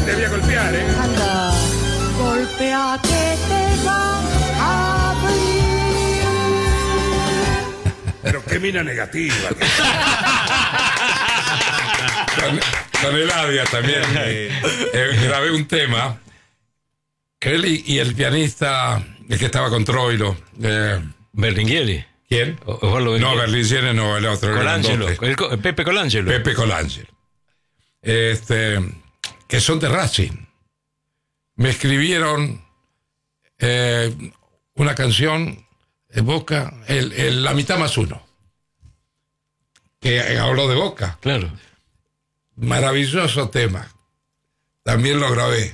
te voy a golpear, ¿eh? Anda, golpea que te va a abrir. Pero qué mina negativa. Con Eladia también grabé un tema. Él y el pianista, el que estaba con Troilo. Berlinghieri. ¿Quién? No, Berlinghieri no, el otro. Colangelo. Pepe Colangelo. Pepe Colangelo. Que son de Racing. Me escribieron una canción de Boca, La mitad más uno, que habló de Boca. Claro. Maravilloso tema. También lo grabé.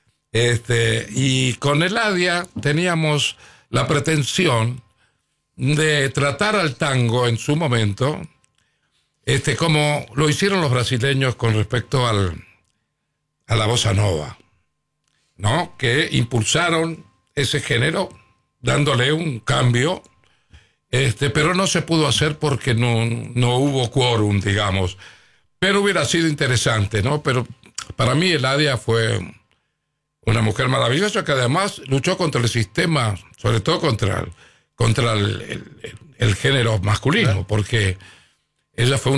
Y con Eladia teníamos la pretensión de tratar al tango en su momento, como lo hicieron los brasileños con respecto a la bossa nova, ¿no? Que impulsaron ese género dándole un cambio, pero no se pudo hacer porque no hubo quórum, digamos. Pero hubiera sido interesante, ¿no? Pero para mí Eladia fue una mujer maravillosa que además luchó contra el sistema, sobre todo contra el género masculino, porque ella fue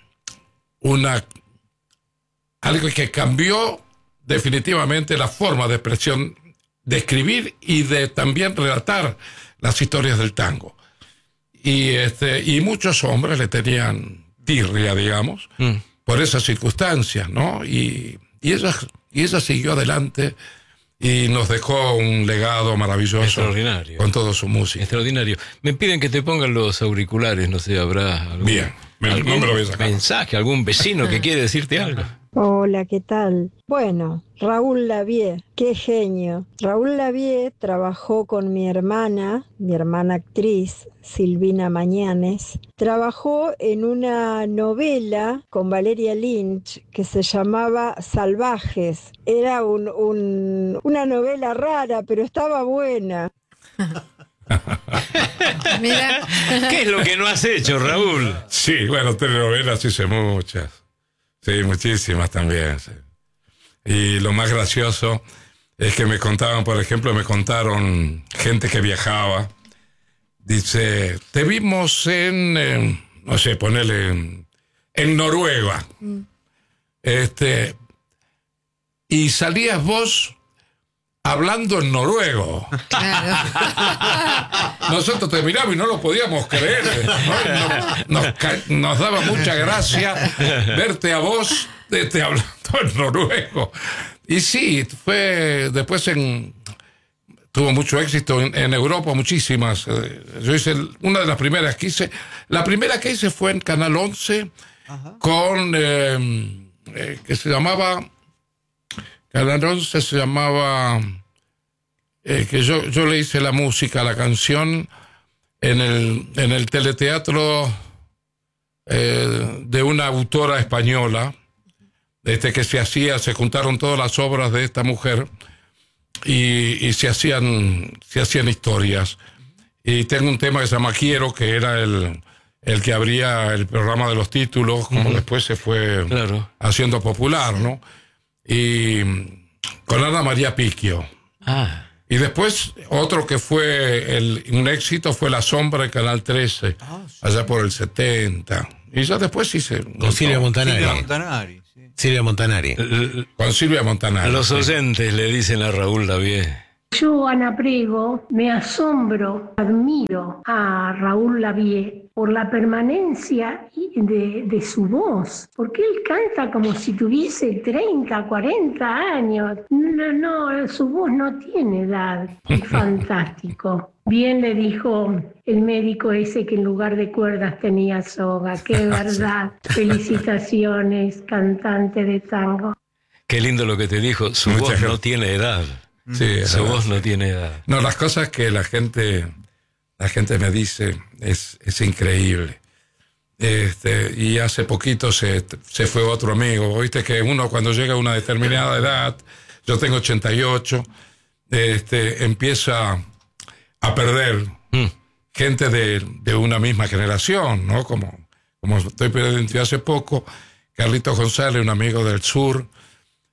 algo que cambió definitivamente la forma de expresión, de escribir y de también relatar las historias del tango. Y muchos hombres le tenían tirria, digamos, por esas circunstancias, ¿no? Y ella siguió adelante y nos dejó un legado maravilloso. Extraordinario. Con toda su música. Extraordinario. Me piden que te pongan los auriculares, no sé, habrá algún, bien, no me lo voy a sacar. Mensaje, algún vecino que quiere decirte algo. Hola, ¿qué tal? Bueno, Raúl Lavie, qué genio. Raúl Lavie trabajó con mi hermana actriz, Silvina Mañanes. Trabajó en una novela con Valeria Lynch que se llamaba Salvajes. Era una novela rara, pero estaba buena. Mira. ¿Qué es lo que no has hecho, Raúl? Sí, bueno, telenovelas hice muchas. Sí, muchísimas también. Sí. Y lo más gracioso es que me contaron gente que viajaba. Dice, te vimos no sé, ponele en Noruega. Y salías vos hablando en noruego. Claro. Nosotros te miramos y no lo podíamos creer, ¿no? Nos daba mucha gracia verte a vos hablando en noruego. Y sí, después tuvo mucho éxito en Europa, muchísimas. Yo hice una de las primeras que hice. La primera que hice fue en Canal 11. Ajá. Con que se llamaba Canal 11 se llamaba que yo le hice la música, la canción en el teleteatro de una autora española, que se juntaron todas las obras de esta mujer y se hacían historias. Y tengo un tema que se llama Quiero, que era el que abría el programa de los títulos, como después se fue haciendo popular, ¿no? Y con Ana María Picchio. Y después otro que fue un éxito fue La Sombra de Canal 13, allá por el 70. Y ya después hice... Con Silvia Montanari. Silvia Montanari. Con Silvia Montanari. Los oyentes le dicen a Raúl Lavie. Yo, Ana Priego, me asombro, admiro a Raúl Lavie por la permanencia de su voz, porque él canta como si tuviese 30, 40 años. No, su voz no tiene edad. Es fantástico. Bien le dijo el médico ese que en lugar de cuerdas tenía soga. ¡Qué verdad! Felicitaciones, cantante de tango. Qué lindo lo que te dijo. Su voz no tiene edad. Sí, su voz no tiene edad. No, las cosas que la gente me dice es increíble. Y hace poquito se fue otro amigo. Viste que uno cuando llega a una determinada edad, yo tengo 88, empieza a perder gente de una misma generación, ¿no? Como estoy perdiendo hace poco, Carlitos González, un amigo del sur,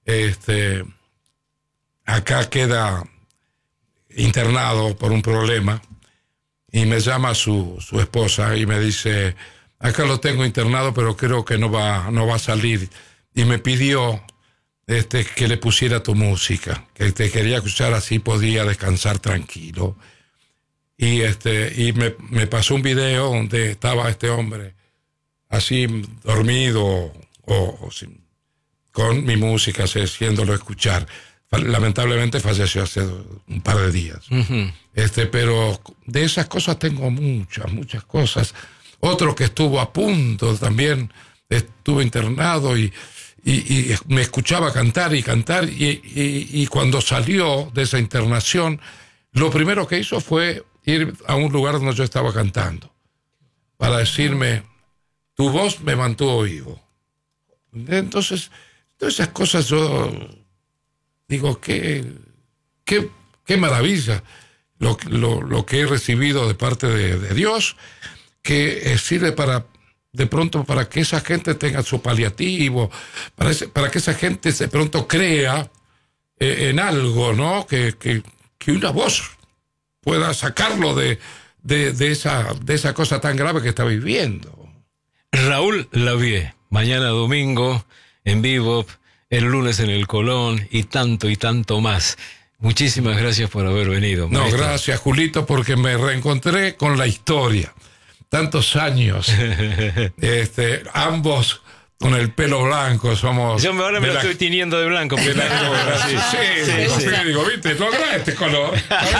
acá queda internado por un problema y me llama su esposa y me dice, acá lo tengo internado pero creo que no va a salir, y me pidió que le pusiera tu música, que te quería escuchar, así podía descansar tranquilo. Y me pasó un video donde estaba este hombre así dormido con mi música, haciéndolo escuchar. Lamentablemente falleció hace un par de días. Uh-huh. Pero de esas cosas tengo muchas cosas. Otro que estuvo a punto también, estuvo internado y me escuchaba cantar y cuando salió de esa internación, lo primero que hizo fue ir a un lugar donde yo estaba cantando para decirme, tu voz me mantuvo vivo. Entonces, todas esas cosas yo digo, qué maravilla lo que he recibido de parte de Dios, que sirve de pronto para que esa gente tenga su paliativo, para que esa gente de pronto crea en algo, ¿no? Que una voz pueda sacarlo de esa cosa tan grave que está viviendo. Raúl Lavie, mañana domingo en vivo, el lunes en el Colón y tanto más. Muchísimas gracias por haber venido, maestro. No, gracias, Julito, porque me reencontré con la historia. Tantos años, ambos con el pelo blanco, somos... Yo ahora me lo estoy tiñendo de blanco. Sí, digo, viste, logra este color.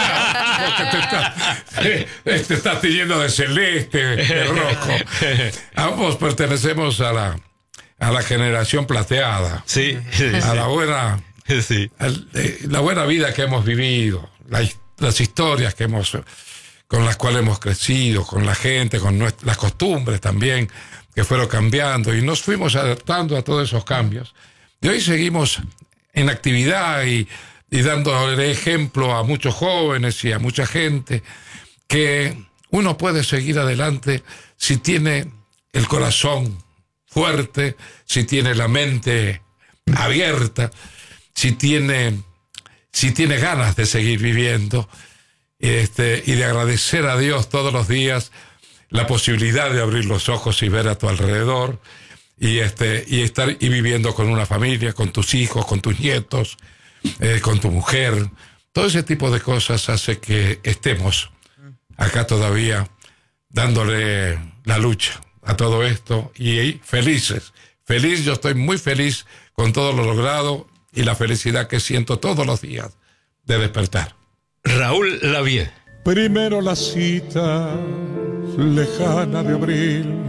Te estás tiñendo de celeste, de rojo. Ambos pertenecemos a la generación plateada. Sí. A la buena... Sí. La buena vida que hemos vivido, las historias con las cuales hemos crecido, con la gente, con las costumbres también que fueron cambiando, y nos fuimos adaptando a todos esos cambios. Y hoy seguimos en actividad y dándole ejemplo a muchos jóvenes y a mucha gente que uno puede seguir adelante si tiene el corazón fuerte, si tiene la mente abierta, si tiene ganas de seguir viviendo, y de agradecer a Dios todos los días la posibilidad de abrir los ojos y ver a tu alrededor, y estar y viviendo con una familia, con tus hijos, con tus nietos, con tu mujer. Todo ese tipo de cosas hace que estemos acá todavía dándole la lucha a todo esto y felices. Yo estoy muy feliz con todo lo logrado y la felicidad que siento todos los días de despertar. Raúl Lavie. Primero la cita lejana de abril,